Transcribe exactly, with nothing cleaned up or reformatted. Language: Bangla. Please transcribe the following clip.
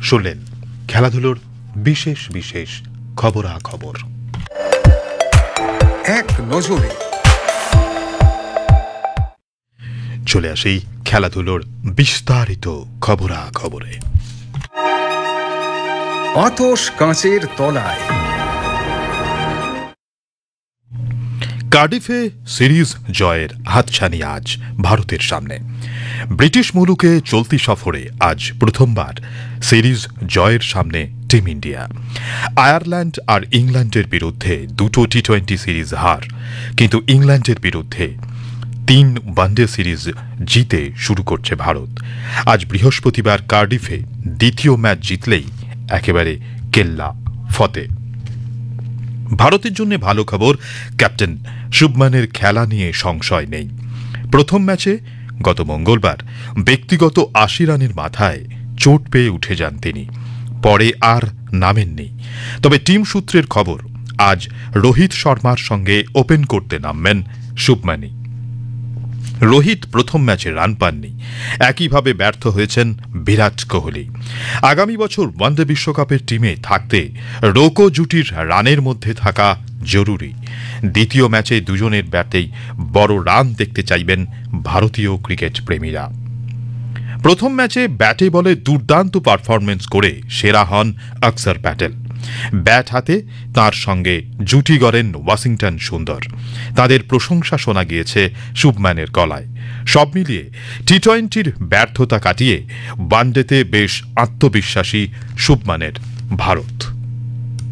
শুনলেন খেলাধুলোর বিশেষ বিশেষ খবরাখবর। এক নজরে চলে আসি খেলাধুলোর বিস্তারিত খবরাখবরে। আতশ কাঁচের তলায় কার্ডিফে সিরিজ জয়ের হাতছানি আজ ভারতের সামনে। ব্রিটিশ মুলুকে চলতি সফরে আজ প্রথমবার সিরিজ জয়ের সামনে টিম ইন্ডিয়া। আয়ারল্যান্ড আর ইংল্যান্ডের বিরুদ্ধে দুটো টি টোয়েন্টি সিরিজ হার, কিন্তু ইংল্যান্ডের বিরুদ্ধে তিন ওয়ানডে সিরিজ জিতে শুরু করছে ভারত। আজ বৃহস্পতিবার কার্ডিফে দ্বিতীয় ম্যাচ জিতলেই একেবারে কেল্লা ফতে। ভারতের জন্য ভালো খবর, ক্যাপ্টেন শুভমানের খেলা নিয়ে সংশয় নেই। প্রথম ম্যাচে গত মঙ্গলবার ব্যক্তিগত আশি রানের মাথায় চোট পেয়ে উঠে যান তিনি, পরে আর নামেননি। তবে টিম সূত্রের খবর, আজ রোহিত শর্মার সঙ্গে ওপেন করতে নামবেন শুভমানি। রোহিত প্রথম ম্যাচে রান পাননি, একইভাবে ব্যর্থ হয়েছেন বিরাট কোহলি। আগামী বছর ওয়ানডে বিশ্বকাপের টিমে থাকতে রোকো জুটির রানের মধ্যে থাকা জরুরি। দ্বিতীয় ম্যাচে দুজনের ব্যাটেই বড় রান দেখতে চাইবেন ভারতীয় ক্রিকেট প্রেমীরা। প্রথম ম্যাচে ব্যাটে বলে দুর্দান্ত পারফরমেন্স করে সেরা হন অক্সর প্যাটেল। ব্যাট হাতে তাঁর সঙ্গে জুটি গড়েন ওয়াশিংটন সুন্দর। তাদের প্রশংসা শোনা গিয়েছে শুভম্যানের গলায়। সব মিলিয়ে টি টোয়েন্টির ব্যর্থতা কাটিয়ে ওয়ানডেতে বেশ আত্মবিশ্বাসী শুভম্যানের ভারত।